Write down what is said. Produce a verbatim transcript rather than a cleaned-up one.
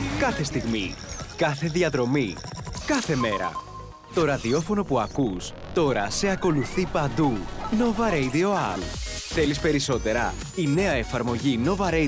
Κάθε στιγμή, κάθε διαδρομή, κάθε μέρα. Το ραδιόφωνο που ακούς, τώρα σε ακολουθεί παντού. Nova Radio Al. Θέλεις περισσότερα? Η νέα εφαρμογή Nova Radio